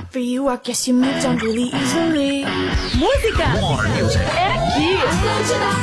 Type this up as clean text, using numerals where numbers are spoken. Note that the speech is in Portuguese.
for you, I guess you moved on really easily. Música More music. é aqui.